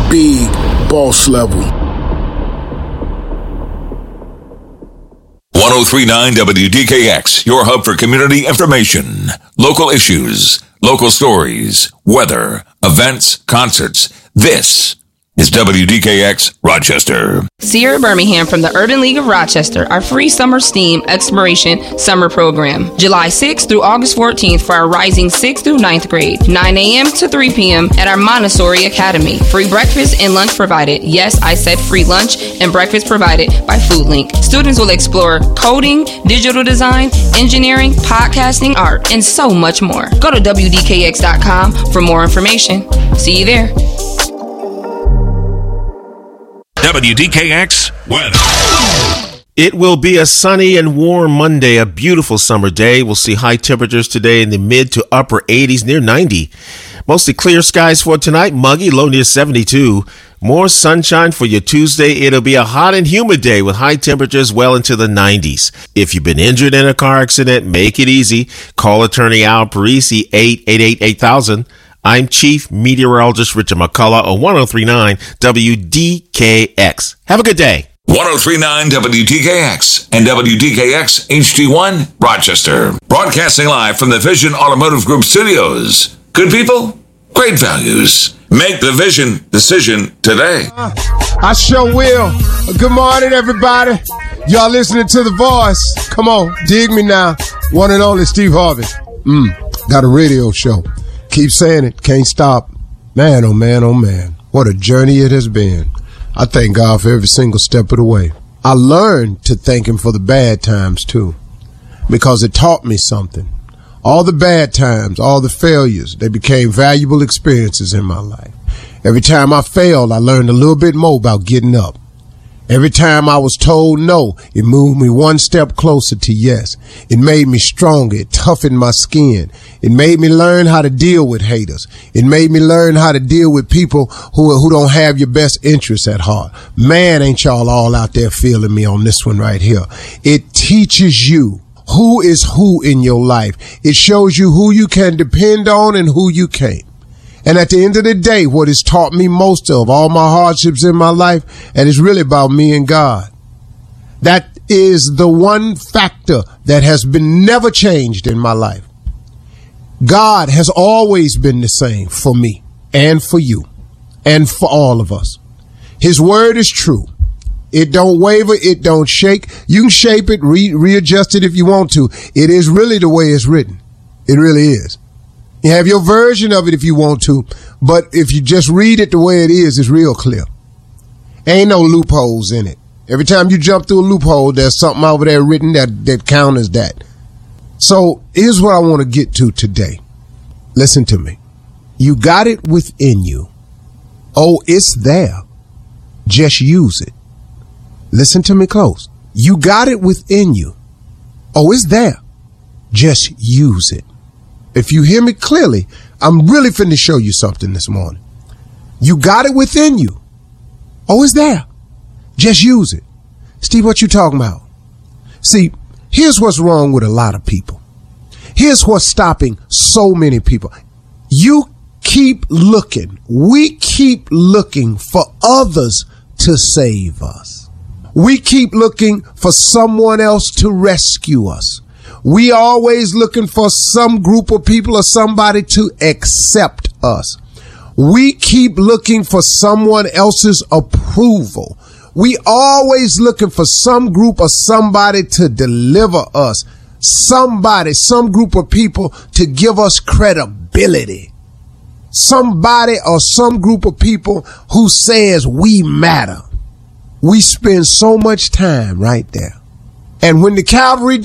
big boss level. 1039 WDKX, your hub for community information, local issues, local stories, weather, events, concerts. This is WDKX Rochester. Sierra Birmingham from the Urban League of Rochester, our free summer STEAM exploration summer program. July 6th through August 14th for our rising 6th through 9th grade. 9 a.m. to 3 p.m. at our Montessori Academy. Free breakfast and lunch provided. Yes, I said free lunch and breakfast provided by FoodLink. Students will explore coding, digital design, engineering, podcasting, art, and so much more. Go to WDKX.com for more information. See you there. WDKX weather. It will be a sunny and warm Monday, a beautiful summer day. We'll see high temperatures today in the mid to upper 80s, near 90. Mostly clear skies for tonight, muggy, low near 72. More sunshine for your Tuesday. It'll be a hot and humid day with high temperatures well into the 90s. If you've been injured in a car accident, make it easy. Call attorney Al Parisi, 888-8000. I'm Chief Meteorologist Richard McCullough of 1039 WDKX. Have a good day. 1039 WDKX and WDKX HD1 Rochester. Broadcasting live from the Vision Automotive Group studios. Good people, great values. Make the Vision decision today. I sure will. Good morning, everybody. Y'all listening to The Voice. Come on, dig me now. One and only Steve Harvey. Got a radio show. Keep saying it, can't stop. Man, oh man, oh man. What a journey it has been. I thank God for every single step of the way. I learned to thank him for the bad times too, because it taught me something. All the bad times, all the failures, they became valuable experiences in my life. Every time I failed, I learned a little bit more about getting up. Every time I was told no, it moved me one step closer to yes. It made me stronger. It toughened my skin. It made me learn how to deal with haters. It made me learn how to deal with people who don't have your best interests at heart. Man, ain't y'all all out there feeling me on this one right here. It teaches you who is who in your life. It shows you who you can depend on and who you can't. And at the end of the day, what has taught me most of all my hardships in my life, and it's really about me and God. That is the one factor that has been never changed in my life. God has always been the same for me and for you and for all of us. His word is true. It don't waver. It don't shake. You can shape it, readjust it if you want to. It is really the way it's written. It really is. You have your version of it if you want to, but if you just read it the way it is, it's real clear. Ain't no loopholes in it. Every time you jump through a loophole, there's something over there written that counters that. So here's what I want to get to today. Listen to me. You got it within you. Oh, it's there. Just use it. Listen to me close. You got it within you. Oh, it's there. Just use it. If you hear me clearly, I'm really finna show you something this morning. You got it within you. Oh, it's there. Just use it. Steve, what you talking about? See, here's what's wrong with a lot of people. Here's what's stopping so many people. You keep looking. We keep looking for others to save us. We keep looking for someone else to rescue us. We always looking for some group of people or somebody to accept us. We keep looking for someone else's approval. We always looking for some group or somebody to deliver us. Somebody, some group of people to give us credibility. Somebody or some group of people who says we matter. We spend so much time right there. And when the Calvary